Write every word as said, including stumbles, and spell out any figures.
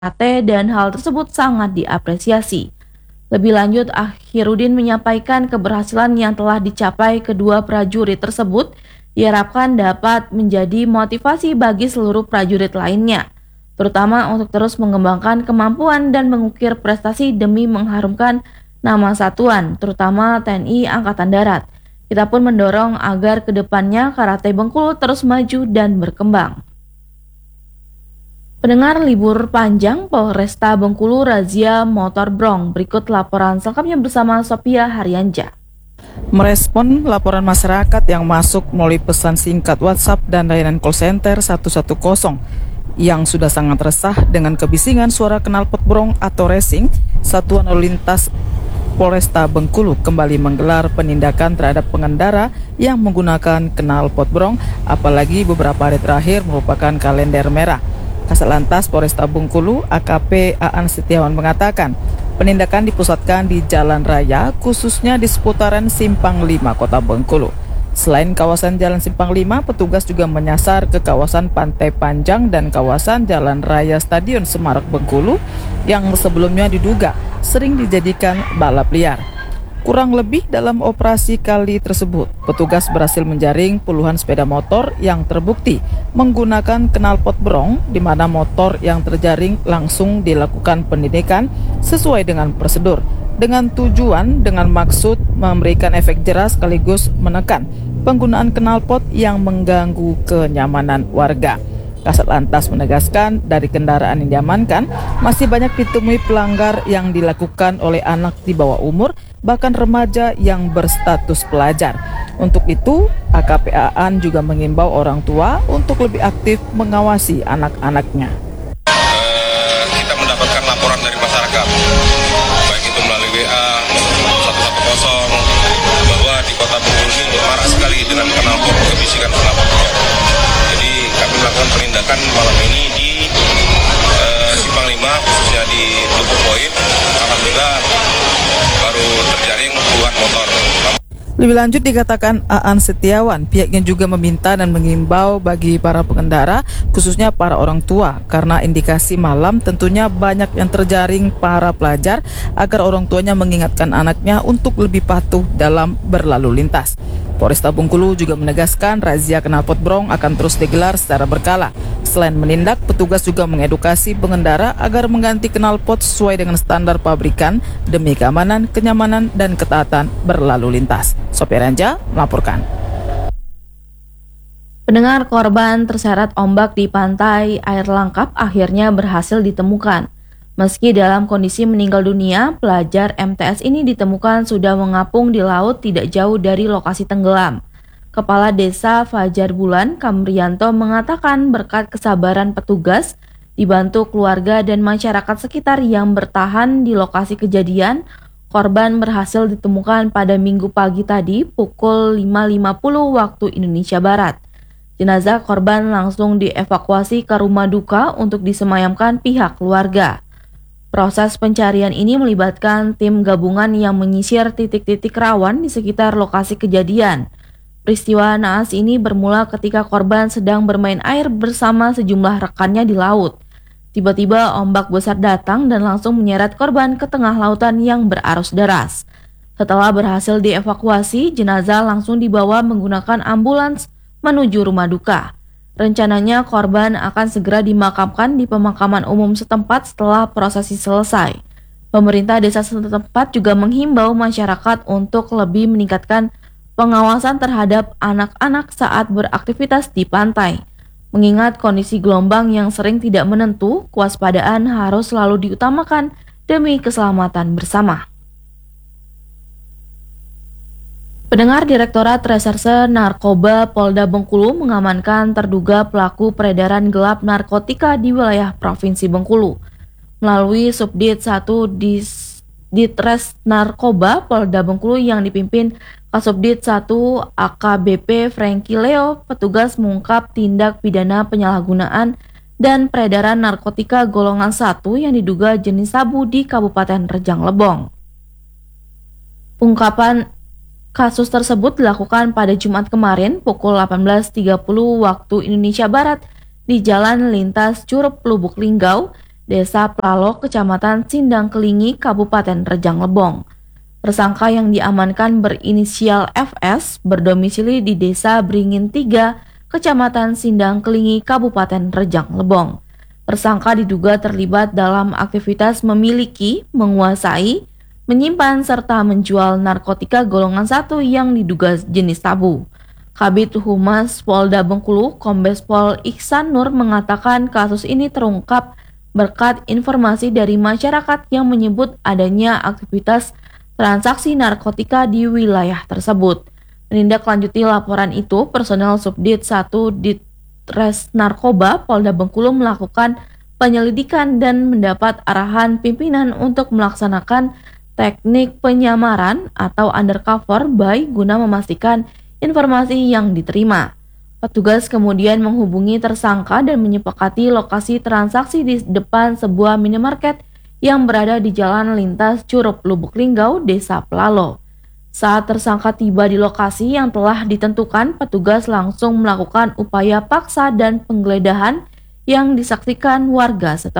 dan hal tersebut sangat diapresiasi. Lebih lanjut, Akhirudin menyampaikan keberhasilan yang telah dicapai kedua prajurit tersebut diharapkan dapat menjadi motivasi bagi seluruh prajurit lainnya, terutama untuk terus mengembangkan kemampuan dan mengukir prestasi demi mengharumkan nama satuan, terutama T N I Angkatan Darat. Kita pun mendorong agar kedepannya Karate Bengkulu terus maju dan berkembang. Pendengar, libur panjang, Polresta Bengkulu razia motor brong. Berikut laporan selengkapnya bersama Sophia Haryanja. Merespon laporan masyarakat yang masuk melalui pesan singkat WhatsApp dan layanan call center seratus sepuluh yang sudah sangat resah dengan kebisingan suara knalpot brong atau racing, Satuan Lalu Lintas Polresta Bengkulu kembali menggelar penindakan terhadap pengendara yang menggunakan knalpot brong, apalagi beberapa hari terakhir merupakan kalender merah. Kasat Lantas Polresta Bengkulu A K P Aan Setiawan mengatakan, penindakan dipusatkan di jalan raya, khususnya di seputaran Simpang lima Kota Bengkulu. Selain kawasan Jalan Simpang lima, petugas juga menyasar ke kawasan Pantai Panjang dan kawasan Jalan Raya Stadion Semarak Bengkulu yang sebelumnya diduga sering dijadikan balap liar. Kurang lebih dalam operasi kali tersebut, petugas berhasil menjaring puluhan sepeda motor yang terbukti menggunakan knalpot brong, di mana motor yang terjaring langsung dilakukan pendidikan sesuai dengan prosedur, dengan tujuan dengan maksud memberikan efek jerah sekaligus menekan penggunaan knalpot yang mengganggu kenyamanan warga. Kasat Lantas menegaskan dari kendaraan yang diamankan masih banyak ditemui pelanggar yang dilakukan oleh anak di bawah umur, bahkan remaja yang berstatus pelajar. Untuk itu, A K P Aan juga mengimbau orang tua untuk lebih aktif mengawasi anak-anaknya. Uh, kita mendapatkan laporan dari masyarakat, baik itu melalui W A satu satu nol bahwa di Kota Bengkulu ini marak sekali dengan knalpot, kebisikan knalpot. Jadi kami melakukan penindakan malam ini di uh, Simpang lima, khususnya di Lubuk Poin. Alhamdulillah baru terjaring puluhan motor. Lebih lanjut dikatakan Aan Setiawan, pihaknya juga meminta dan mengimbau bagi para pengendara, khususnya para orang tua, karena indikasi malam tentunya banyak yang terjaring para pelajar, agar orang tuanya mengingatkan anaknya untuk lebih patuh dalam berlalu lintas. Polresta Bengkulu juga menegaskan razia knalpot brong akan terus digelar secara berkala. Selain menindak, petugas juga mengedukasi pengendara agar mengganti knalpot sesuai dengan standar pabrikan demi keamanan, kenyamanan, dan ketaatan berlalu lintas. Sophia Haryanja melaporkan. Pendengar, korban terseret ombak di pantai Air Langkap akhirnya berhasil ditemukan. Meski dalam kondisi meninggal dunia, pelajar M T S ini ditemukan sudah mengapung di laut tidak jauh dari lokasi tenggelam. Kepala Desa Fajar Bulan, Kamrianto, mengatakan berkat kesabaran petugas, dibantu keluarga dan masyarakat sekitar yang bertahan di lokasi kejadian, korban berhasil ditemukan pada Minggu pagi tadi pukul lima lima puluh waktu Indonesia Barat. Jenazah korban langsung dievakuasi ke rumah duka untuk disemayamkan pihak keluarga. Proses pencarian ini melibatkan tim gabungan yang menyisir titik-titik rawan di sekitar lokasi kejadian. Peristiwa naas ini bermula ketika korban sedang bermain air bersama sejumlah rekannya di laut. Tiba-tiba ombak besar datang dan langsung menyeret korban ke tengah lautan yang berarus deras. Setelah berhasil dievakuasi, jenazah langsung dibawa menggunakan ambulans menuju rumah duka. Rencananya korban akan segera dimakamkan di pemakaman umum setempat setelah prosesi selesai. Pemerintah desa setempat juga menghimbau masyarakat untuk lebih meningkatkan pengawasan terhadap anak-anak saat beraktivitas di pantai. Mengingat kondisi gelombang yang sering tidak menentu, kewaspadaan harus selalu diutamakan demi keselamatan bersama. Pendengar, Direktorat Reserse Narkoba Polda Bengkulu mengamankan terduga pelaku peredaran gelap narkotika di wilayah Provinsi Bengkulu. Melalui Subdit satu Ditres Narkoba Polda Bengkulu yang dipimpin Kasubdit satu A K B P Franky Leo, petugas mengungkap tindak pidana penyalahgunaan dan peredaran narkotika golongan satu yang diduga jenis sabu di Kabupaten Rejang Lebong. Ungkapan kasus tersebut dilakukan pada Jumat kemarin pukul delapan belas tiga puluh waktu Indonesia Barat di Jalan Lintas Curup Lubuk Linggau, Desa Plalo, Kecamatan Sindang Kelingi, Kabupaten Rejang Lebong. Tersangka yang diamankan berinisial F S berdomisili di Desa Beringin tiga, Kecamatan Sindang Kelingi, Kabupaten Rejang Lebong. Tersangka diduga terlibat dalam aktivitas memiliki, menguasai, menyimpan serta menjual narkotika golongan satu yang diduga jenis sabu. Kabid Humas Polda Bengkulu, Kombes Pol Iksan Nur mengatakan kasus ini terungkap berkat informasi dari masyarakat yang menyebut adanya aktivitas transaksi narkotika di wilayah tersebut. Menindaklanjuti laporan itu, personel Subdit satu Ditres Narkoba Polda Bengkulu melakukan penyelidikan dan mendapat arahan pimpinan untuk melaksanakan teknik penyamaran atau undercover buy guna memastikan informasi yang diterima. Petugas kemudian menghubungi tersangka dan menyepakati lokasi transaksi di depan sebuah minimarket yang berada di Jalan Lintas Curup Lubuk Linggau, Desa Plalo. Saat tersangka tiba di lokasi yang telah ditentukan, petugas langsung melakukan upaya paksa dan penggeledahan yang disaksikan warga setempat.